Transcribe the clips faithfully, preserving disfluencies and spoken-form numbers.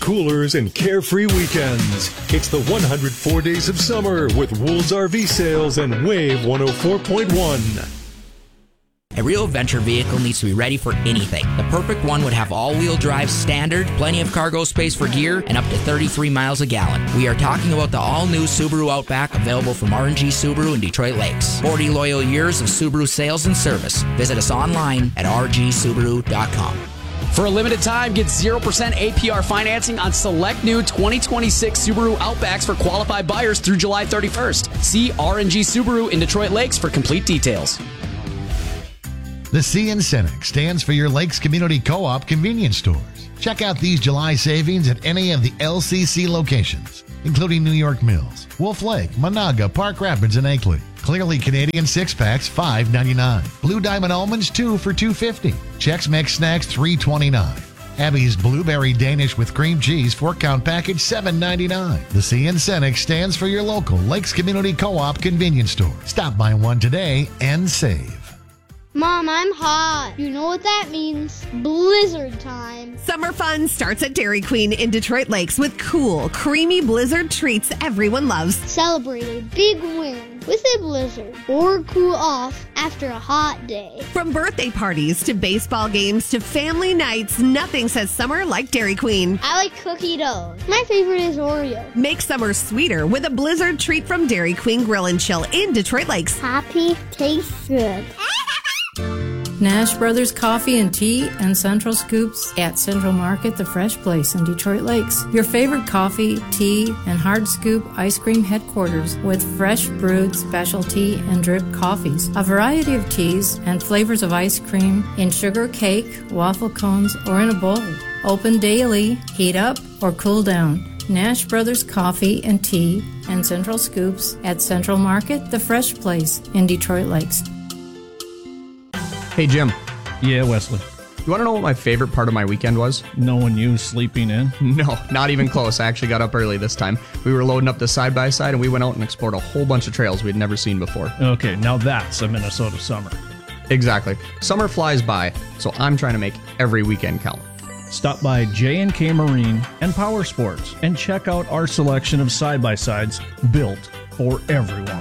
coolers and carefree weekends. It's the one hundred four Days of Summer with Wool's R V Sales and Wave one oh four point one. A real adventure vehicle needs to be ready for anything. The perfect one would have all-wheel drive standard, plenty of cargo space for gear, and up to thirty-three miles a gallon. We are talking about the all-new Subaru Outback, available from R and G Subaru in Detroit Lakes. forty loyal years of Subaru sales and service. Visit us online at r g subaru dot com. For a limited time, get zero percent A P R financing on select new twenty twenty-six Subaru Outbacks for qualified buyers through July thirty-first. See R and G Subaru in Detroit Lakes for complete details. The C in Cenex stands for your Lakes Community Co-op convenience stores. Check out these July savings at any of the L C C locations, including New York Mills, Wolf Lake, Monaga, Park Rapids, and Akeley. Clearly Canadian six-packs, five ninety-nine. Blue Diamond Almonds, two for two fifty. Chex Mix Snacks, three twenty-nine. Abby's Blueberry Danish with Cream Cheese, four-count package, seven ninety-nine. The C in Cenex stands for your local Lakes Community Co-op convenience store. Stop by one today and save. Mom, I'm hot. You know what that means? Blizzard time. Summer fun starts at Dairy Queen in Detroit Lakes with cool, creamy blizzard treats everyone loves. Celebrate a big win with a blizzard or cool off after a hot day. From birthday parties to baseball games to family nights, nothing says summer like Dairy Queen. I like cookie dough. My favorite is Oreo. Make summer sweeter with a blizzard treat from Dairy Queen Grill and Chill in Detroit Lakes. Happy tastes good. Nash Brothers Coffee and Tea and Central Scoops at Central Market, the fresh place in Detroit Lakes. Your favorite coffee, tea, and hard scoop ice cream headquarters with fresh brewed specialty and drip coffees. A variety of teas and flavors of ice cream in sugar cake, waffle cones, or in a bowl. Open daily, heat up, or cool down. Nash Brothers Coffee and Tea and Central Scoops at Central Market, the fresh place in Detroit Lakes. Hey, Jim. Yeah, Wesley. You want to know what my favorite part of my weekend was? Knowing you sleeping in? No, not even close. I actually got up early this time. We were loading up the side-by-side, and we went out and explored a whole bunch of trails we'd never seen before. Okay, now that's a Minnesota summer. Exactly. Summer flies by, so I'm trying to make every weekend count. Stop by J and K Marine and Power Sports and check out our selection of side-by-sides built for everyone.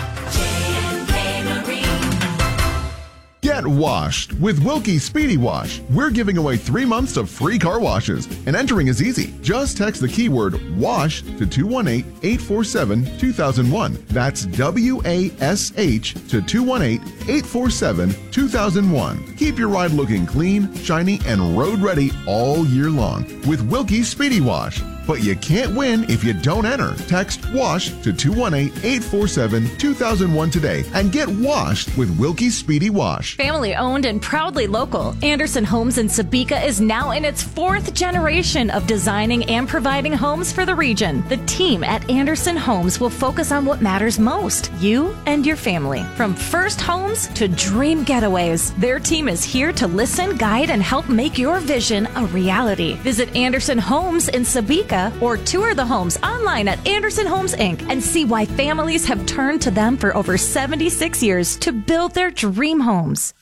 Get washed with Wilkie Speedy Wash. We're giving away three months of free car washes, and entering is easy. Just text the keyword WASH to two one eight, eight four seven, two thousand one. That's W A S H to two one eight, eight four seven, two thousand one. Keep your ride looking clean, shiny, and road ready all year long with Wilkie Speedy Wash. But you can't win if you don't enter. Text WASH to two one eight, eight four seven, two thousand one today and get washed with Wilkie Speedy Wash. Family owned and proudly local, Anderson Homes in Sabika is now in its fourth generation of designing and providing homes for the region. The team at Anderson Homes will focus on what matters most, you and your family. From first homes to dream getaways, their team is here to listen, guide, and help make your vision a reality. Visit Anderson Homes in Sabika or tour the homes online at Anderson Homes Incorporated and see why families have turned to them for over seventy-six years to build their dream homes.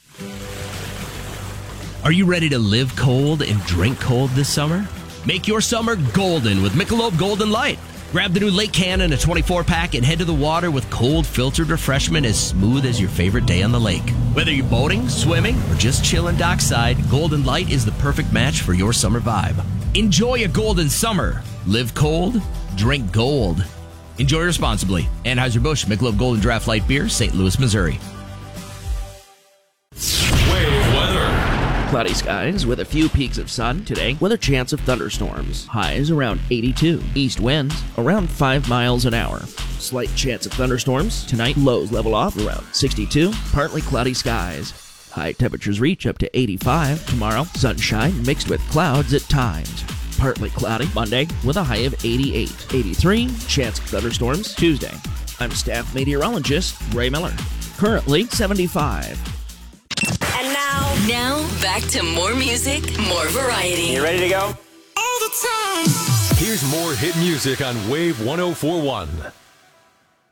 Are you ready to live cold and drink cold this summer? Make your summer golden with Michelob Golden Light. Grab the new Lake Cannon, a twenty-four pack, and head to the water with cold filtered refreshment as smooth as your favorite day on the lake. Whether you're boating, swimming, or just chilling dockside, Golden Light is the perfect match for your summer vibe. Enjoy a golden summer. Live cold, drink gold. Enjoy responsibly. Anheuser-Busch Michelob Golden Draft Light Beer, Saint Louis, Missouri. Wave weather. Cloudy skies with a few peaks of sun today with a chance of thunderstorms. Highs around eighty-two. East winds around five miles an hour. Slight chance of thunderstorms. Tonight, lows level off around sixty-two. Partly cloudy skies. High temperatures reach up to eighty-five. Tomorrow, sunshine mixed with clouds at times. Partly cloudy Monday with a high of eighty-eight. eighty-three, chance of thunderstorms Tuesday. I'm staff meteorologist Ray Miller. Currently seventy-five. And now, now back to more music, more variety. You ready to go? All the time. Here's more hit music on Wave one oh four point one.